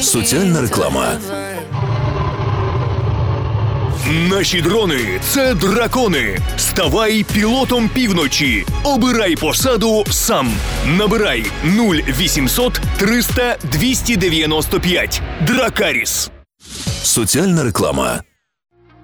Соціальна реклама. Наші дрони – це дракони. Ставай пілотом півночі. Обирай посаду сам. Набирай 0800 300 295. Дракаріс. Соціальна реклама.